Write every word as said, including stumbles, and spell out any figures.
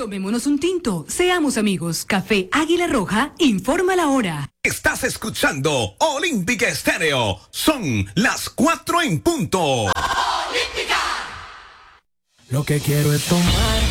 Tomémonos un tinto, seamos amigos. Café Águila Roja, informa la hora. Estás escuchando Olímpica Estéreo. Son las cuatro en punto. Olímpica. Lo que quiero es tomar